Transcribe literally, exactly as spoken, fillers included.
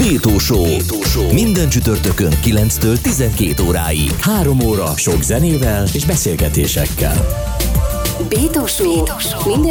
Bétó Show. Minden csütörtökön kilenctől tizenkét óráig. Három óra sok zenével és beszélgetésekkel. Bétó Show. Minden